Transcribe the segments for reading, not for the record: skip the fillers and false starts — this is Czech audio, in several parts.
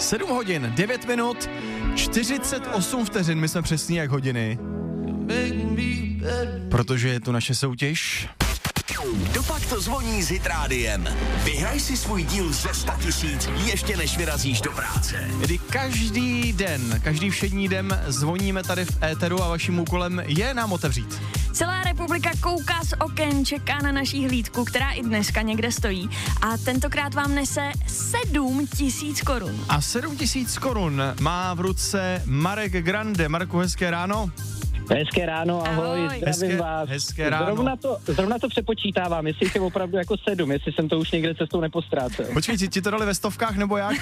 7 hodin, 9 minut, 48 vteřin, my jsme přesní jak hodiny. Protože je tu naše soutěž. Dopak to zvoní s Hit Rádiem. Vyhraj si svůj díl ze 100 000 ještě než vyrazíš do práce. Kdy každý všední den zvoním tady v éteru a vaším úkolem je nám otevřít. Celá republika kouká z oken, čeká na naší hlídku, která i dneska někde stojí. A tentokrát vám nese 7 000 korun. A 7 000 korun má v ruce Marek Grande. Marku, hezké ráno. Hezké ráno, ahoj, zdravím vás. Hezké ráno. Zrovna to přepočítávám, jestli jich je opravdu jako 7, jestli jsem to už někde cestou nepostrácel. Počkej, ti to dali ve stovkách, nebo jak?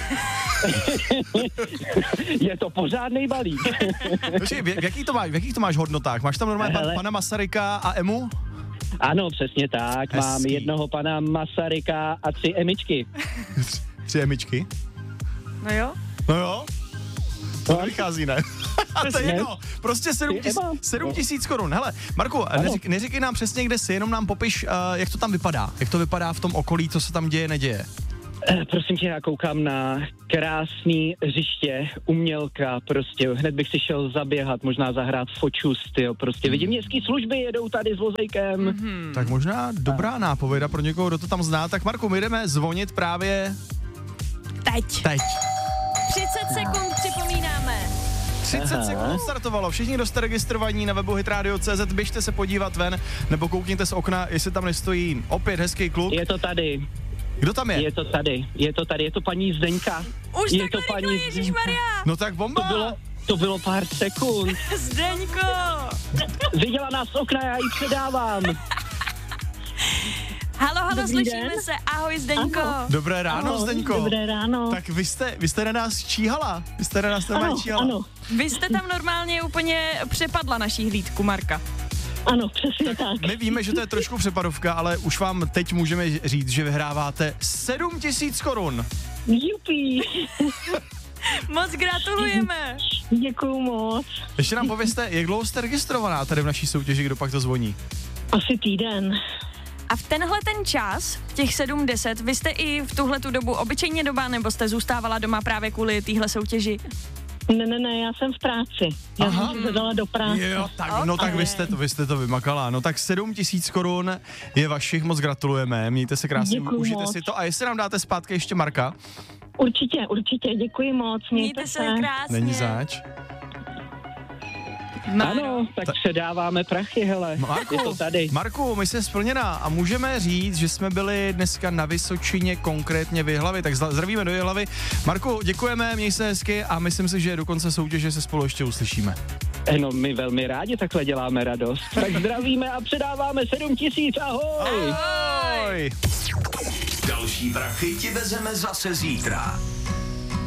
Je to pořádnej balík. Počkej, v jakých to máš hodnotách? Máš tam normálně pana Masaryka a Emu? Ano, přesně tak, Hezký. mám jednoho pana Masaryka a 3 emičky. 3 emičky? No jo. No jo. To vychází, ne? A to je jedno. Prostě 7 000 korun. Hele, Marku, neříkej nám přesně, kde jsi, jenom nám popiš, jak to tam vypadá. Jak to vypadá v tom okolí, co se tam děje, neděje. Prosím tě, já koukám na krásný hřiště, umělka, prostě hned bych si šel zaběhat, možná zahrát fočus, tyjo, prostě vidím městský služby, jedou tady s vozejkem. Tak možná dobrá nápověda pro někoho, kdo to tam zná. Tak Marku, my jdeme zvonit právě Teď. 30 sekund připomínáme. 30 sekund startovalo. Všichni, kdo jste registrovaní na webu hitradio.cz, běžte se podívat ven, nebo koukněte z okna, jestli tam nestojí opět hezký kluk. Je to tady. Kdo tam je? Je to tady, je to paní Zdeňka. Už je takhle to rychle, ježišmarja. No tak bomba! To bylo pár sekund. Zdeňko. Viděla nás z okna, já jí předávám. Halo, Dobrý slyšíme den. se. Ahoj, Zdeňko. Dobré ráno, Ahoj, Zdeňko. Dobré ráno. Tak vy jste na nás číhala. Vy jste na nás normálně číhala. Ano, Vy jste tam normálně úplně přepadla naší hlídku, Marka. ano, přesně tak. My víme, že to je trošku přepadovka, ale už vám teď můžeme říct, že vyhráváte 7 000 korun. Jupí, Moc gratulujeme. děkuju moc. Ještě nám povězte, jak dlouho jste registrovaná tady v naší soutěži, kdo pak to zvoní? Asi týden. A v tenhle ten čas, těch 7:10, vy jste i v tuhletu dobu obyčejně doba, nebo jste zůstávala doma právě kvůli téhle soutěži? Ne, já jsem v práci. Já jsem se dala do práce. Jo, tak, no tak vy jste to vymakala. No tak 7 000 korun je vašich, moc gratulujeme, mějte se krásně, Děkuju užijte moc. si to. A jestli nám dáte zpátky ještě Marka? Určitě, děkuji moc. Mějte se krásně. Není zač. Ano, tak předáváme prachy, hele. Je to tady. Marku, my jsme splněná a můžeme říct, že jsme byli dneska na Vysočině, konkrétně v Jihlavě, tak zdravíme do Jihlavy. Marku, děkujeme, měj se hezky a myslím si, že do konce soutěže se spolu ještě uslyšíme. No, my velmi rádi takhle děláme radost. Tak zdravíme a předáváme 7 000, ahoj! Ahoj! Další prachy ti vezeme zase zítra.